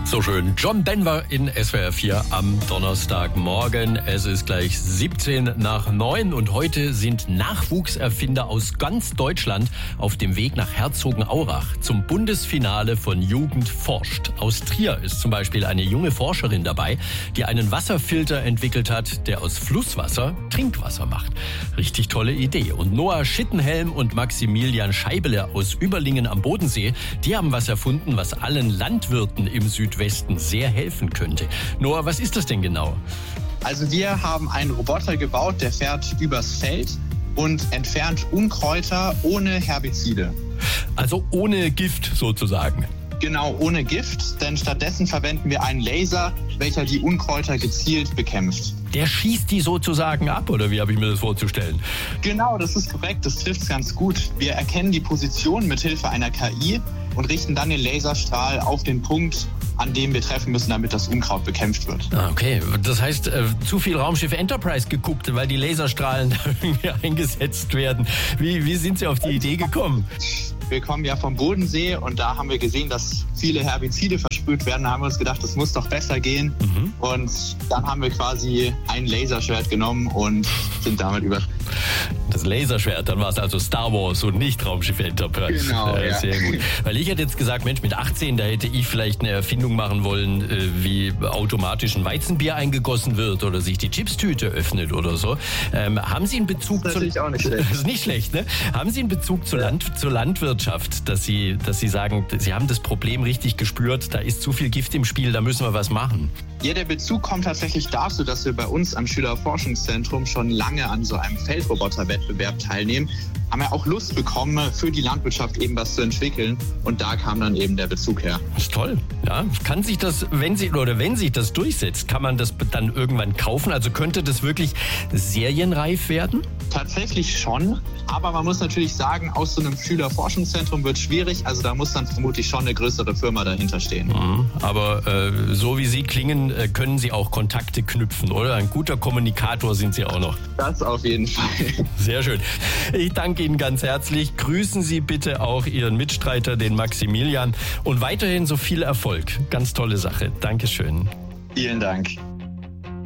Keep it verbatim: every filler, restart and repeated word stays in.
So schön. John Denver in S W R vier am Donnerstagmorgen. Es ist gleich siebzehn nach neun und heute sind Nachwuchserfinder aus ganz Deutschland auf dem Weg nach Herzogenaurach zum Bundesfinale von Jugend forscht. Aus Trier ist zum Beispiel eine junge Forscherin dabei, die einen Wasserfilter entwickelt hat, der aus Flusswasser Trinkwasser macht. Richtig tolle Idee. Und Noah Schittenhelm und Maximilian Scheibele aus Überlingen am Bodensee, die haben was erfunden, was allen Landwirten im Südwesten sehr helfen könnte. Noah, was ist das denn genau? Also wir haben einen Roboter gebaut, der fährt übers Feld und entfernt Unkräuter ohne Herbizide. Also ohne Gift sozusagen. Genau, ohne Gift, denn stattdessen verwenden wir einen Laser, welcher die Unkräuter gezielt bekämpft. Der schießt die sozusagen ab, oder wie habe ich mir das vorzustellen? Genau, das ist korrekt, das trifft es ganz gut. Wir erkennen die Position mit Hilfe einer K I und richten dann den Laserstrahl auf den Punkt, an dem wir treffen müssen, damit das Unkraut bekämpft wird. Ah, okay, das heißt, äh, zu viel Raumschiff Enterprise geguckt, weil die Laserstrahlen da irgendwie eingesetzt werden. Wie, wie sind Sie auf die Idee gekommen? Wir kommen ja vom Bodensee und da haben wir gesehen, dass viele Herbizide versprüht werden. Da haben wir uns gedacht, das muss doch besser gehen. Mhm. Und dann haben wir quasi ein Laserschwert genommen und sind damit über... Das Laserschwert, dann war es also Star Wars und nicht Raumschiff Enterprise. Genau, äh, ja. Sehr gut. Weil ich hätte jetzt gesagt, Mensch, mit achtzehn, da hätte ich vielleicht eine Erfindung machen wollen, äh, wie automatisch ein Weizenbier eingegossen wird oder sich die Chipstüte öffnet oder so. Ähm, haben Sie einen Bezug das ist zu... auch nicht schlecht. Das ist nicht schlecht, ne? Haben Sie einen Bezug zur, ja. Land, zur Landwirtschaft, dass Sie, dass Sie sagen, Sie haben das Problem richtig gespürt, da ist zu viel Gift im Spiel, da müssen wir was machen? Ja, der Bezug kommt tatsächlich dazu, dass wir bei uns am Schülerforschungszentrum schon lange an so einem Feldroboterwettbewerb teilnehmen. Haben wir auch Lust bekommen, für die Landwirtschaft eben was zu entwickeln. Und da kam dann eben der Bezug her. Das ist toll. Ja, kann sich das, wenn sie, oder wenn sich das durchsetzt, kann man das dann irgendwann kaufen? Also könnte das wirklich serienreif werden? Tatsächlich schon. Aber man muss natürlich sagen, aus so einem Schülerforschungszentrum wird schwierig. Also da muss dann vermutlich schon eine größere Firma dahinter stehen. Mhm. Aber äh, so wie Sie klingen, äh, können Sie auch Kontakte knüpfen, oder? Ein guter Kommunikator sind Sie auch noch. Das auf jeden Fall. Sehr schön. Ich danke Ihnen ganz herzlich. Grüßen Sie bitte auch Ihren Mitstreiter, den Maximilian. Und weiterhin so viel Erfolg. Ganz tolle Sache. Dankeschön. Vielen Dank.